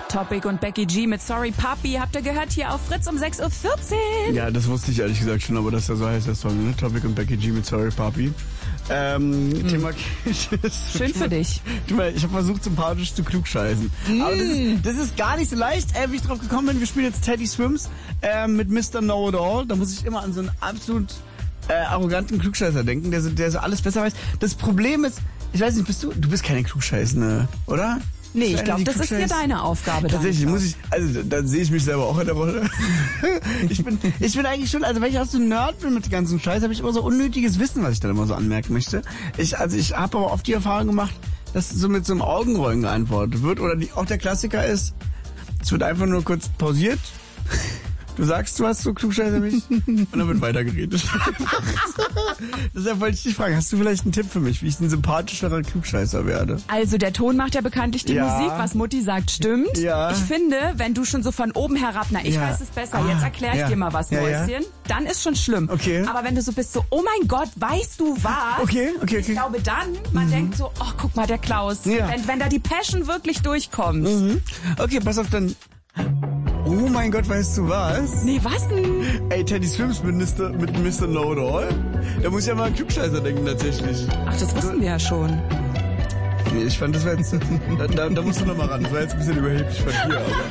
Topic und Becky G mit Sorry Papi habt ihr gehört hier auf Fritz um 6.14 Uhr. Ja, das wusste ich ehrlich gesagt schon, aber das ist ja so heißt der Song, ne? Topic und Becky G mit Sorry Papi. Thema Schön für dich. Ich habe versucht, sympathisch zu klugscheißen. Aber das ist gar nicht so leicht, wie ich drauf gekommen bin. Wir spielen jetzt Teddy Swims mit Mr. Know-It-All. Da muss ich immer an so einen absolut arroganten Klugscheißer denken, der so alles besser weiß. Das Problem ist, ich weiß nicht, du bist keine Klugscheißende, oder? Nee, ich glaube, das ist hier deine Aufgabe. Tatsächlich dann sehe ich mich selber auch in der Rolle. Ich bin eigentlich schon, also weil ich auch so ein Nerd bin mit dem ganzen Scheiß, habe ich immer so unnötiges Wissen, was ich dann immer so anmerken möchte. Ich habe aber oft die Erfahrung gemacht, dass so mit so einem Augenrollen geantwortet wird oder auch der Klassiker ist, es wird einfach nur kurz pausiert. Du sagst, du hast so Klugscheißer mich und dann wird weitergeredet. Deshalb wollte ich dich fragen, hast du vielleicht einen Tipp für mich, wie ich ein sympathischerer Klugscheißer werde? Also der Ton macht ja bekanntlich die Musik, was Mutti sagt, stimmt. Ja. Ich finde, wenn du schon so von oben herab, ich weiß es besser, jetzt erkläre ich dir mal was, Mäuschen, dann ist schon schlimm. Okay. Aber wenn du so bist, so, oh mein Gott, weißt du was? Okay. Ich glaube dann, man denkt so, oh, guck mal, der Klaus. Ja. Wenn da die Passion wirklich durchkommt. Mhm. Okay, pass auf, dann... Oh mein Gott, weißt du was? Nee, was denn? Ey, Teddy Swims mit Mr. Know-It-All? Da muss ich ja mal an Klugscheißer denken, tatsächlich. Ach, das wussten wir ja schon. Nee, ich fand, das war jetzt... Da musst du noch mal ran. Das war jetzt ein bisschen überheblich von dir, aber...